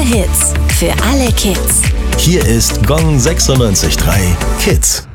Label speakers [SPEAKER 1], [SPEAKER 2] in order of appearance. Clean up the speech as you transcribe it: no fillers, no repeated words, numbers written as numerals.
[SPEAKER 1] Hits für alle Kids.
[SPEAKER 2] Hier ist Gong 96.3 Kids.